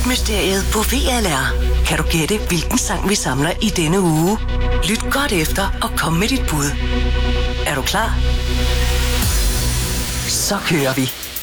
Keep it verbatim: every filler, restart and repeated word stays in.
Musikmysteriet på V L R. Kan du gætte, hvilken sang vi samler i denne uge? Lyt godt efter og kom med dit bud. Er du klar? Så kører vi.